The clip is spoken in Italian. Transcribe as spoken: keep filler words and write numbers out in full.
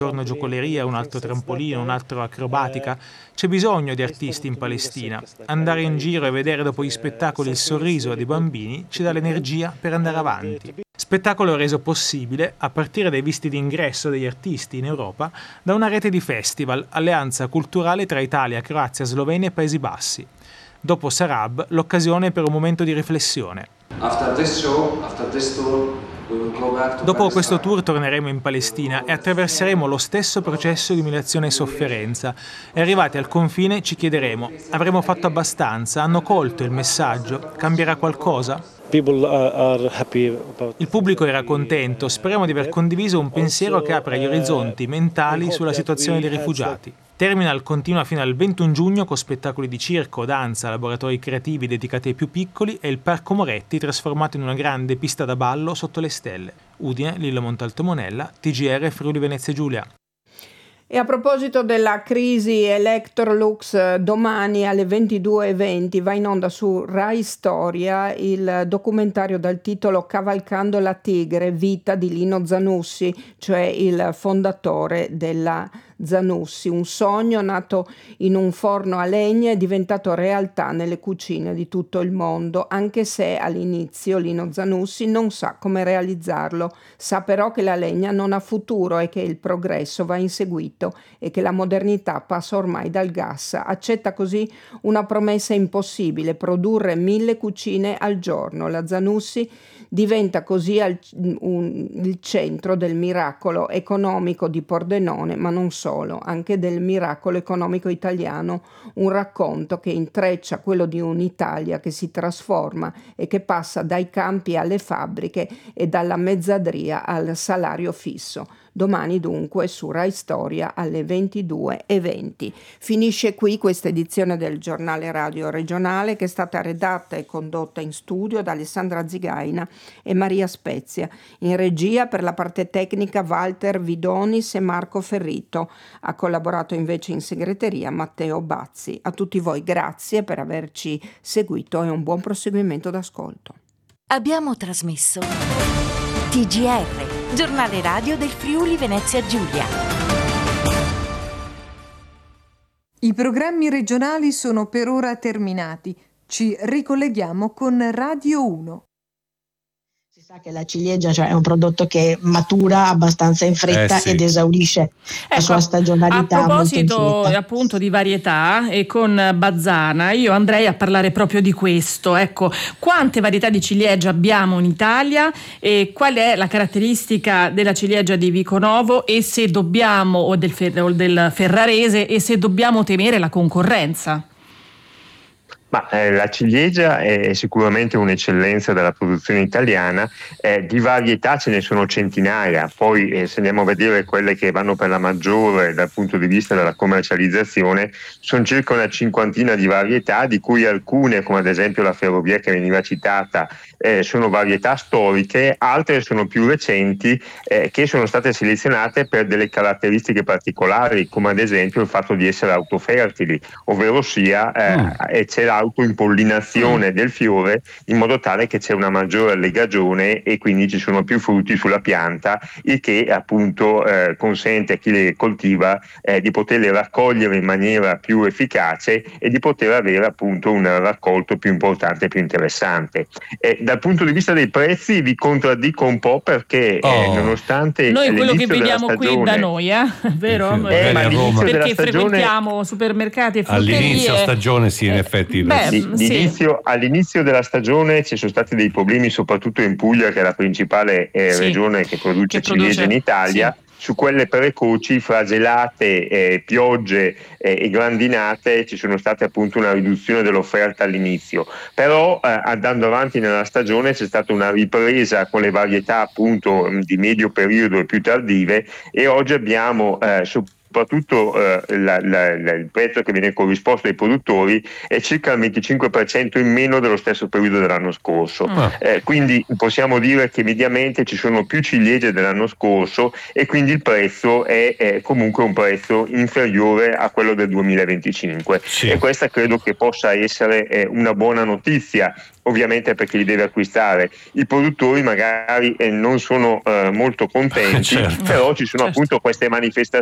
giorno giocoleria, un altro trampolino, un altro acrobatica. C'è bisogno di artisti in Palestina. Andare in giro e vedere dopo gli spettacoli il sorriso dei bambini ci dà l'energia per andare avanti. Spettacolo reso possibile, a partire dai visti d'ingresso degli artisti in Europa, da una rete di festival, alleanza culturale tra Italia, Croazia, Slovenia e Paesi Bassi. Dopo Sarab, l'occasione per un momento di riflessione. After this show, after this tour, Dopo questo tour torneremo in Palestina e attraverseremo lo stesso processo di umiliazione e sofferenza. E arrivati al confine ci chiederemo: avremo fatto abbastanza? Hanno colto il messaggio? Cambierà qualcosa? Il pubblico era contento, speriamo di aver condiviso un pensiero che apre gli orizzonti mentali sulla situazione dei rifugiati. Terminal continua fino al ventuno giugno con spettacoli di circo, danza, laboratori creativi dedicati ai più piccoli e il Parco Moretti trasformato in una grande pista da ballo sotto le stelle. Udine, Lillo Montalto Monella, T G R Friuli Venezia Giulia. E a proposito della crisi Electrolux, domani alle ventidue e venti va in onda su Rai Storia il documentario dal titolo Cavalcando la tigre, vita di Lino Zanussi, cioè il fondatore della Zanussi. Un sogno nato in un forno a legna è diventato realtà nelle cucine di tutto il mondo, anche se all'inizio Lino Zanussi non sa come realizzarlo. Sa però che la legna non ha futuro e che il progresso va inseguito e che la modernità passa ormai dal gas. Accetta così una promessa impossibile: produrre mille cucine al giorno. La Zanussi diventa così al, un, il centro del miracolo economico di Pordenone, ma non solo, anche del miracolo economico italiano, un racconto che intreccia quello di un'Italia che si trasforma e che passa dai campi alle fabbriche e dalla mezzadria al salario fisso. Domani dunque su Rai Storia alle ventidue e venti. Finisce qui questa edizione del giornale radio regionale, che è stata redatta e condotta in studio da Alessandra Zigaina e Maria Spezia. In regia per la parte tecnica Walter Vidonis e Marco Ferrito. Ha collaborato invece in segreteria Matteo Bazzi. A tutti voi grazie per averci seguito e un buon proseguimento d'ascolto. Abbiamo trasmesso T G R, giornale radio del Friuli Venezia Giulia. I programmi regionali sono per ora terminati. Ci ricolleghiamo con Radio uno. Si sa che la ciliegia, cioè, è un prodotto che matura abbastanza in fretta, eh sì, ed esaurisce ecco, la sua stagionalità. A proposito molto in fretta. appunto di varietà, e con Bazzana io andrei a parlare proprio di questo. Ecco, quante varietà di ciliegia abbiamo in Italia e qual è la caratteristica della ciliegia di Viconovo, e se dobbiamo, o del, o del Ferrarese, e se dobbiamo temere la concorrenza? Ma eh, la ciliegia è sicuramente un'eccellenza della produzione italiana, eh, di varietà ce ne sono centinaia, poi eh, se andiamo a vedere quelle che vanno per la maggiore dal punto di vista della commercializzazione, sono circa una cinquantina di varietà, di cui alcune, come ad esempio la ferrovia che veniva citata, eh, sono varietà storiche, altre sono più recenti, eh, che sono state selezionate per delle caratteristiche particolari, come ad esempio il fatto di essere autofertili, ovvero sia eh, mm. e c'è la autoimpollinazione del fiore, in modo tale che c'è una maggiore legagione e quindi ci sono più frutti sulla pianta, il che appunto eh, consente a chi le coltiva eh, di poterle raccogliere in maniera più efficace e di poter avere appunto un raccolto più importante e più interessante. E dal punto di vista dei prezzi vi contraddico un po', perché oh. eh, nonostante noi quello che vediamo stagione, qui da noi, eh? Vero? Eh, ma perché stagione, frequentiamo supermercati e frutterie. All'inizio stagione sì, in effetti. Beh, Di, sì. inizio, all'inizio della stagione ci sono stati dei problemi, soprattutto in Puglia, che è la principale eh, sì, regione che produce che ciliegia produce, in Italia. Sì. Su quelle precoci, fra gelate, eh, piogge eh, e grandinate, ci sono state appunto una riduzione dell'offerta all'inizio. Però eh, andando avanti nella stagione c'è stata una ripresa con le varietà appunto di medio periodo e più tardive, e oggi abbiamo eh, su soprattutto eh, la, la, la, il prezzo che viene corrisposto ai produttori è circa il venticinque per cento in meno dello stesso periodo dell'anno scorso. Ah. Eh, quindi possiamo dire che mediamente ci sono più ciliegie dell'anno scorso e quindi il prezzo è, è comunque un prezzo inferiore a quello del duemilaventicinque. Sì. E questa credo che possa essere eh, una buona notizia, ovviamente per chi li deve acquistare. I produttori magari eh, non sono eh, molto contenti, certo. Però ci sono certo. appunto queste manifestazioni